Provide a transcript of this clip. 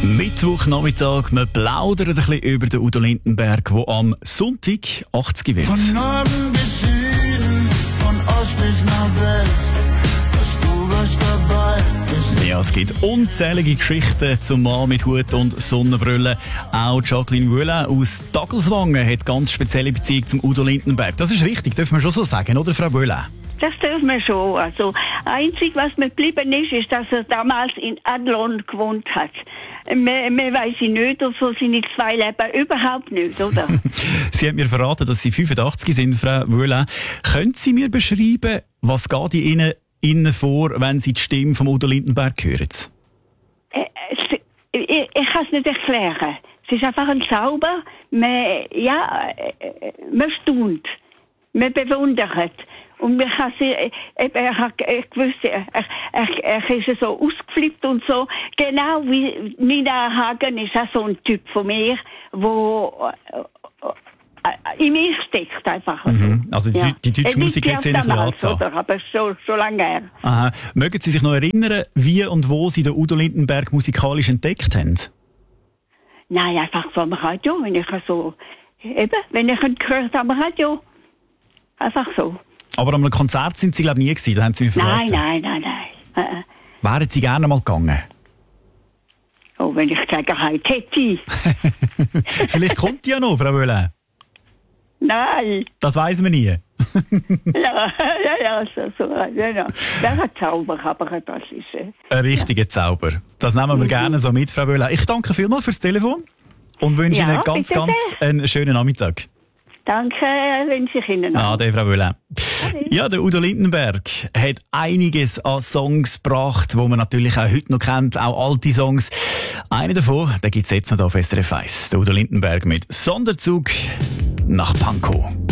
Mittwochnachmittag, wir plaudern ein bisschen über den Udo Lindenberg, der am Sonntag 80 wird. Von Norden bis Süden, von Ost bis nach West, dass du was dabei bist. Ja, es gibt unzählige Geschichten zum Mann mit Hut und Sonnenbrille. Auch Jacqueline Wöhler aus Dagelswangen hat ganz spezielle Beziehung zum Udo Lindenberg. Das ist richtig, dürfen wir schon so sagen, oder Frau Wöhler? Das dürfen wir schon. Also, einzig, was mir geblieben ist, dass er damals in Adlon gewohnt hat. Mehr weiss ich nicht, und so sind die zwei Leben überhaupt nicht, oder? Sie hat mir verraten, dass Sie 85 sind, Frau Wöhler. Können Sie mir beschreiben, was geht Ihnen vor, wenn Sie die Stimme von Udo Lindenberg hören? Ich kann es nicht erklären. Es ist einfach ein Zauber. Man staunt. Man bewundert. Und man kann er hat gewusst, er ist so ausgeflippt und so. Genau wie Nina Hagen ist auch so ein Typ von mir, wo in mir steckt einfach. Also die deutsche Musik hat Sie nicht angetan. Aber schon lange her. Aha. Mögen Sie sich noch erinnern, wie und wo Sie den Udo Lindenberg musikalisch entdeckt haben? Nein, einfach vom Radio. Wenn ich ihn gehört habe am Radio. Einfach so. Aber an einem Konzert sind Sie, glaube ich, nie gewesen, da haben Sie mir verraten. Nein. Wären Sie gerne mal gegangen? Oh, wenn ich sagen heute hätte. Vielleicht kommt die ja noch, Frau Wöhler. Nein. Das weiss man nie. Ja, so. Das hat Zauber, aber das ist... Ein richtiger Zauber. Das nehmen wir gerne so mit, Frau Wöhler. Ich danke vielmals fürs Telefon und wünsche Ihnen ganz einen schönen Nachmittag. Danke, wünsche ich Ihnen noch. Frau Wöhler. Ja, der Udo Lindenberg hat einiges an Songs gebracht, die man natürlich auch heute noch kennt, auch alte Songs. Einer davon, den gibt's jetzt noch auf SRF 1. Der Udo Lindenberg mit Sonderzug nach Pankow.